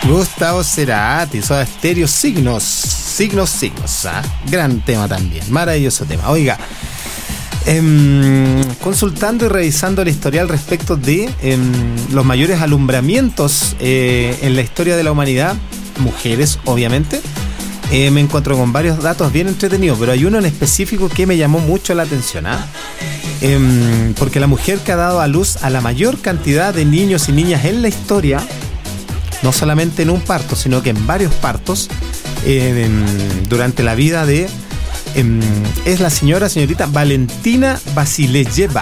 Gustavo Cerati, Soda Stereo, signos, ¿ah? Gran tema también, maravilloso tema. Oiga, consultando y revisando el historial respecto de los mayores alumbramientos en la historia de la humanidad, mujeres obviamente, me encuentro con varios datos bien entretenidos, pero hay uno en específico que me llamó mucho la atención, ¿ah? Porque la mujer que ha dado a luz a la mayor cantidad de niños y niñas en la historia, no solamente en un parto, sino que en varios partos durante la vida de es la señorita Valentina Vasilyeva.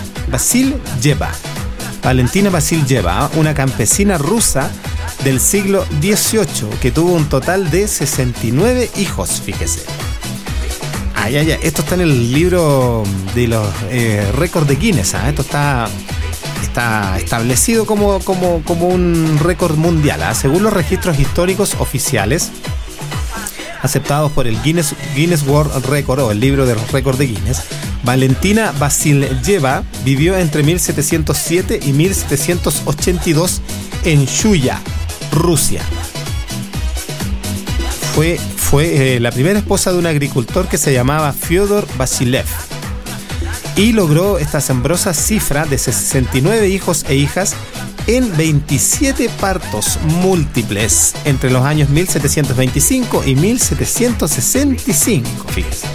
Valentina Vasilyeva, una campesina rusa del siglo XVIII que tuvo un total de 69 hijos, fíjese. Esto está en el libro de los récords de Guinness, ¿eh? Esto está establecido como un récord mundial, ¿eh? Según los registros históricos oficiales aceptados por el Guinness World Record o el libro de los récords de Guinness, Valentina Vasilyeva vivió entre 1707 y 1782 en Shuya, Rusia. Fue la primera esposa de un agricultor que se llamaba Fyodor Vasilyev y logró esta asombrosa cifra de 69 hijos e hijas en 27 partos múltiples entre los años 1725 y 1765, fíjese.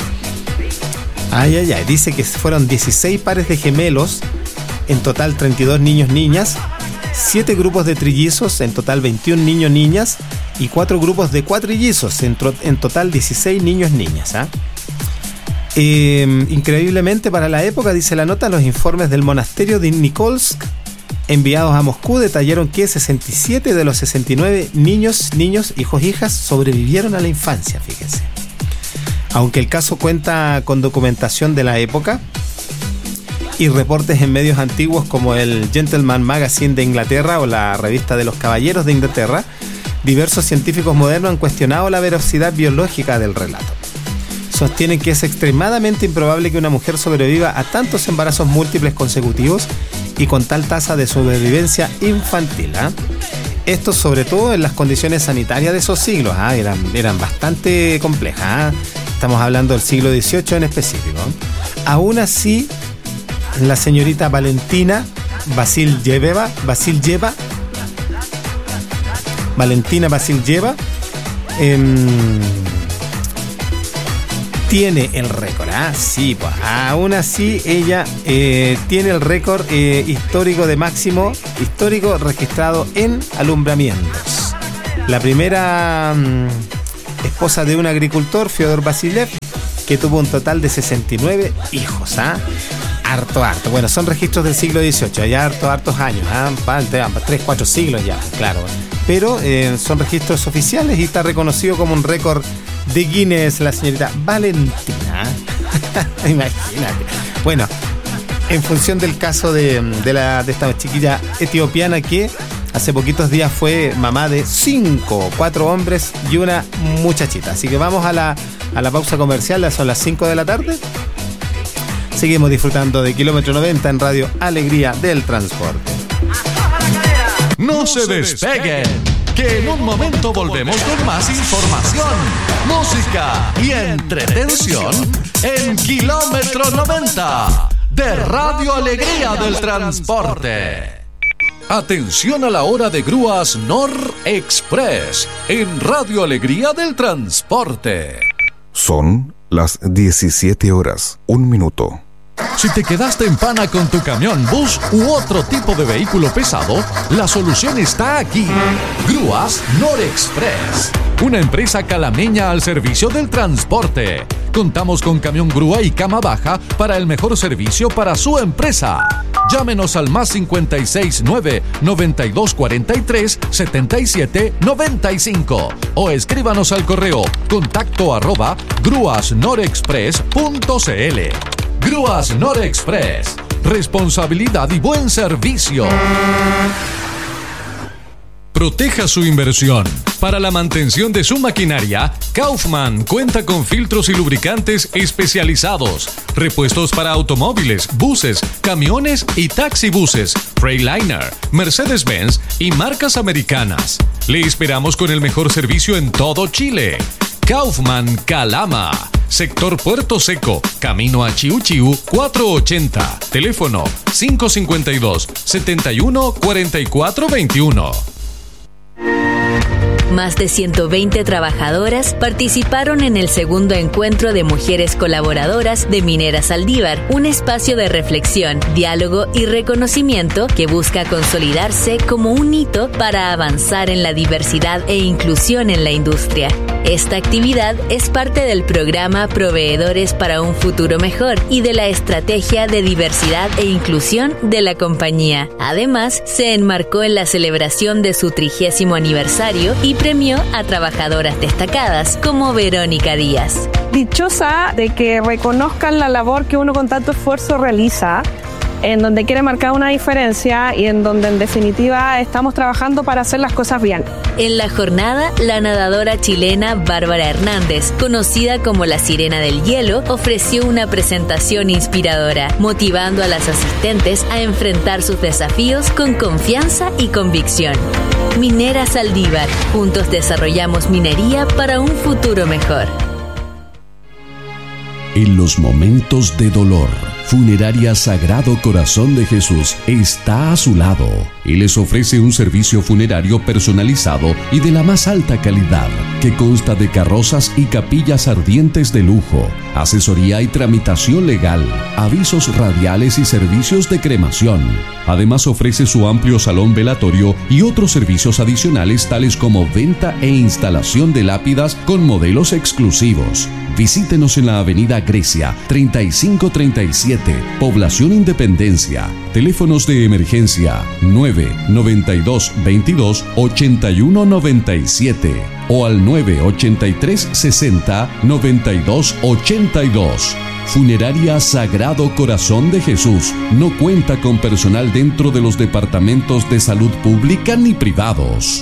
Dice que fueron 16 pares de gemelos, en total 32 niños, niñas, 7 grupos de trillizos, en total 21 niños, niñas, y 4 grupos de cuatrillizos, en total 16 niños, niñas, ¿ah? Increíblemente para la época, dice la nota, los informes del monasterio de Nikolsk enviados a Moscú detallaron que 67 de los 69 niños, hijos, hijas sobrevivieron a la infancia, fíjense. Aunque el caso cuenta con documentación de la época y reportes en medios antiguos como el Gentleman Magazine de Inglaterra o la revista de los Caballeros de Inglaterra, diversos científicos modernos han cuestionado la veracidad biológica del relato. Sostienen que es extremadamente improbable que una mujer sobreviva a tantos embarazos múltiples consecutivos y con tal tasa de sobrevivencia infantil, ¿eh? Esto sobre todo en las condiciones sanitarias de esos siglos, ¿eh? Eran bastante complejas, ¿eh? Estamos hablando del siglo XVIII en específico. Aún así, la señorita Valentina Vasilyeva tiene el récord, ¿ah? Sí, pues, aún así ella tiene el récord histórico de máximo histórico registrado en alumbramientos. La primera esposa de un agricultor, Fyodor Vasilyev, que tuvo un total de 69 hijos, ¿ah? Harto. Bueno, son registros del siglo XVIII, ya hartos años, ¿ah? 3, 4 siglos ya, claro. Pero son registros oficiales y está reconocido como un récord de Guinness la señorita Valentina. Imagínate. Bueno, en función del caso de esta chiquilla etiopiana que hace poquitos días fue mamá de 4 hombres y una muchachita. Así que vamos a la pausa comercial, ya son las 5 de la tarde. Seguimos disfrutando de Kilómetro 90 en Radio Alegría del Transporte. No se despeguen, que en un momento volvemos con más información, música y entretención en Kilómetro 90 de Radio Alegría del Transporte. Atención a la hora de grúas Nor Express en Radio Alegría del Transporte. Son las 17 horas, 1 minuto. Si te quedaste en pana con tu camión, bus u otro tipo de vehículo pesado, la solución está aquí. Grúas Norexpress, una empresa calameña al servicio del transporte. Contamos con camión grúa y cama baja para el mejor servicio para su empresa. Llámenos al más 569 9243 7795 o escríbanos al correo contacto@grúasnorexpress.cl. Grúas Norexpress, responsabilidad y buen servicio. Proteja su inversión. Para la mantención de su maquinaria, Kaufman cuenta con filtros y lubricantes especializados, repuestos para automóviles, buses, camiones y taxibuses, Freightliner, Mercedes-Benz y marcas americanas. Le esperamos con el mejor servicio en todo Chile. Kaufman Calama, sector Puerto Seco, camino a Chiu Chiu 480, teléfono 552-714421. Más de 120 trabajadoras participaron en el segundo encuentro de mujeres colaboradoras de Minera Saldívar, un espacio de reflexión, diálogo y reconocimiento que busca consolidarse como un hito para avanzar en la diversidad e inclusión en la industria. Esta actividad es parte del programa Proveedores para un Futuro Mejor y de la estrategia de diversidad e inclusión de la compañía. Además, se enmarcó en la celebración de su 30º aniversario y premió a trabajadoras destacadas como Verónica Díaz. Dichosa de que reconozcan la labor que uno con tanto esfuerzo realiza, en donde quiere marcar una diferencia y en donde en definitiva estamos trabajando para hacer las cosas bien. En la jornada, la nadadora chilena Bárbara Hernández, conocida como la Sirena del Hielo, ofreció una presentación inspiradora, motivando a las asistentes a enfrentar sus desafíos con confianza y convicción. Minera Saldívar, juntos desarrollamos minería para un futuro mejor. En los momentos de dolor, Funeraria Sagrado Corazón de Jesús está a su lado y les ofrece un servicio funerario personalizado y de la más alta calidad, que consta de carrozas y capillas ardientes de lujo, asesoría y tramitación legal, avisos radiales y servicios de cremación. Además ofrece su amplio salón velatorio y otros servicios adicionales tales como venta e instalación de lápidas con modelos exclusivos. Visítenos en la avenida Grecia 3537, Población Independencia. Teléfonos de emergencia 992 22 81 97 o al 983 60 92 82. Funeraria Sagrado Corazón de Jesús no cuenta con personal dentro de los departamentos de salud pública ni privados.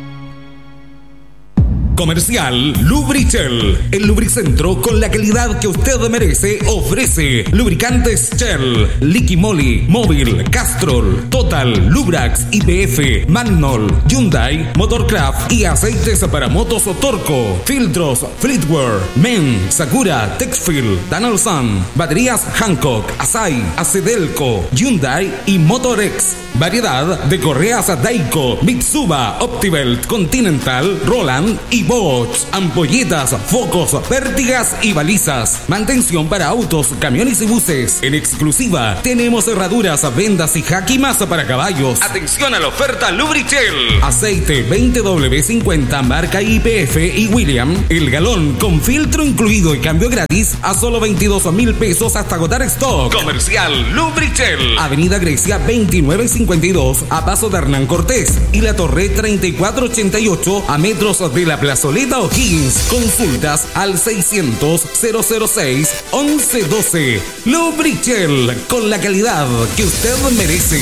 Comercial Lubrichel, el lubricentro con la calidad que usted merece, ofrece lubricantes Shell, Liqui Moly, Móvil, Castrol, Total, Lubrax, IPF, Magnol, Hyundai, Motorcraft y aceites para motos Torco, filtros Fleetwear, Men, Sakura, Texfil, Donaldson, baterías Hancock, Asai, Acedelco, Hyundai y Motorex. Variedad de correas Daico, Mitsuba, Optibelt, Continental, Roland y Bosch. Ampolletas, focos, pértigas y balizas. Mantención para autos, camiones y buses. En exclusiva tenemos cerraduras, vendas y jaquimas para caballos. Atención a la oferta Lubrichel. Aceite 20W50 marca IPF y William. El galón con filtro incluido y cambio gratis a solo 22,000 pesos hasta agotar stock. Comercial Lubrichel. Avenida Grecia 2952 a paso de Hernán Cortés y la Torre 3488 a metros de la Plazoleta O'Higgins. Consultas al 600-006-1112. Lubrichel, con la calidad que usted merece.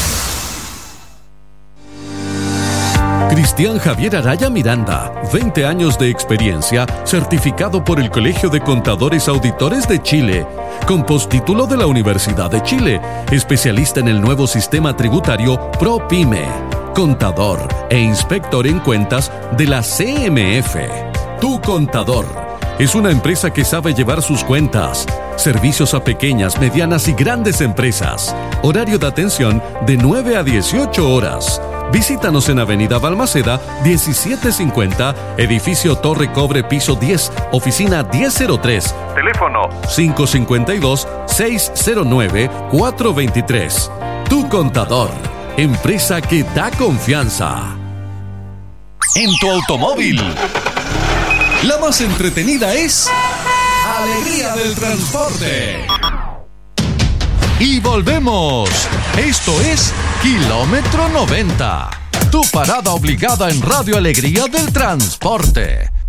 Cristian Javier Araya Miranda, 20 años de experiencia, certificado por el Colegio de Contadores Auditores de Chile, con postítulo de la Universidad de Chile, especialista en el nuevo sistema tributario ProPyme, contador e inspector en cuentas de la CMF. Tu Contador es una empresa que sabe llevar sus cuentas. Servicios a pequeñas, medianas y grandes empresas. Horario de atención de 9 a 18 horas. Visítanos en Avenida Balmaceda 1750, edificio Torre Cobre, piso 10, oficina 1003. Teléfono 552-609-423. Tu Contador, empresa que da confianza. En tu automóvil, la más entretenida es Alegría del Transporte. Y volvemos. Esto es Kilómetro 90. Tu parada obligada en Radio Alegría del Transporte.